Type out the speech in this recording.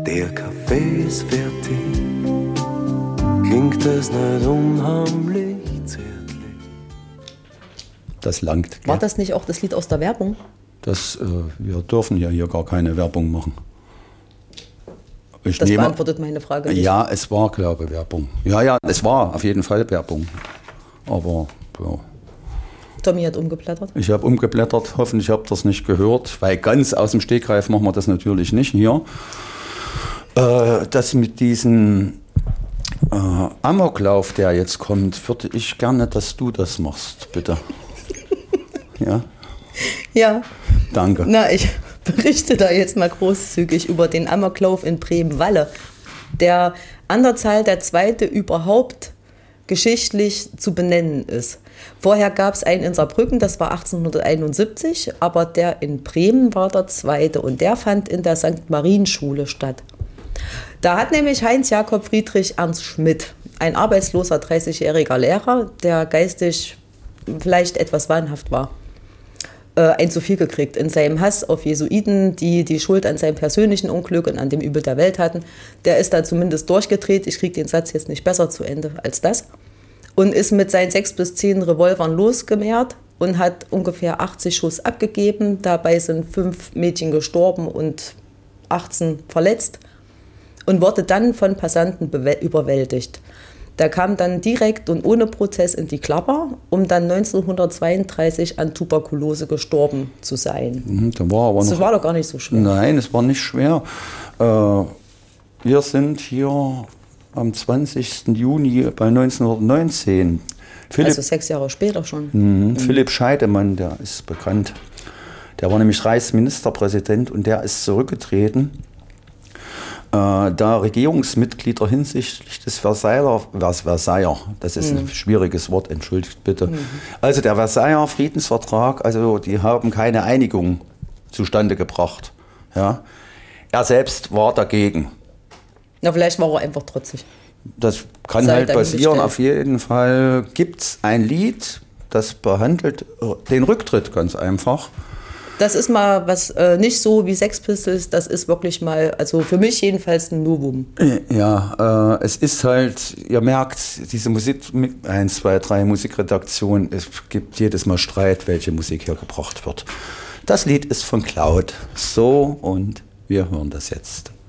Der Kaffee ist fertig, klingt es nicht unheimlich zärtlich. Das langt. Gell? War das nicht auch das Lied aus der Werbung? Wir dürfen ja hier gar keine Werbung machen. Das beantwortet meine Frage nicht. Ja, es war, glaube ich, Werbung. Ja, es war auf jeden Fall Werbung. Aber, ja. Tommy hat umgeblättert. Ich habe umgeblättert, hoffentlich habt ihr das nicht gehört, weil ganz aus dem Stegreif machen wir das natürlich nicht hier. Das mit diesem Amoklauf, der jetzt kommt, würde ich gerne, dass du das machst, bitte. Ja? Ja. Danke. Na, ich berichte da jetzt mal großzügig über den Amoklauf in Bremen-Walle, der an der Zahl der zweite überhaupt geschichtlich zu benennen ist. Vorher gab es einen in Saarbrücken, das war 1871, aber der in Bremen war der zweite und der fand in der St. Marienschule statt. Da hat nämlich Heinz-Jakob Friedrich Ernst Schmidt, ein arbeitsloser 30-jähriger Lehrer, der geistig vielleicht etwas wahnhaft war, ein zu viel gekriegt. In seinem Hass auf Jesuiten, die die Schuld an seinem persönlichen Unglück und an dem Übel der Welt hatten, der ist da zumindest durchgedreht. Ich kriege den Satz jetzt nicht besser zu Ende als das. Und ist mit seinen 6 bis 10 Revolvern losgemehrt und hat ungefähr 80 Schuss abgegeben. Dabei sind 5 Mädchen gestorben und 18 verletzt und wurde dann von Passanten überwältigt. Der kam dann direkt und ohne Prozess in die Klapper, um dann 1932 an Tuberkulose gestorben zu sein. Das war doch gar nicht so schwer. Nein, es war nicht schwer. Wir sind hier am 20. Juni bei 1919. Also 6 Jahre später schon. Philipp Scheidemann, der ist bekannt. Der war nämlich Reichsministerpräsident und der ist zurückgetreten, da Regierungsmitglieder hinsichtlich des Versailler, das ist ein schwieriges Wort, entschuldigt bitte. Also der Versailler Friedensvertrag, also die haben keine Einigung zustande gebracht. Ja. Er selbst war dagegen. Na, vielleicht war er einfach trotzig. Das kann halt passieren. Auf jeden Fall gibt es ein Lied, das behandelt den Rücktritt ganz einfach. Das ist mal was, nicht so wie Sex Pistols, das ist wirklich mal, also für mich jedenfalls ein Novum. Ja, es ist halt, ihr merkt, diese Musik, 1, 2, 3 Musikredaktion, es gibt jedes Mal Streit, welche Musik hier gebracht wird. Das Lied ist von Cloud, so, und wir hören das jetzt.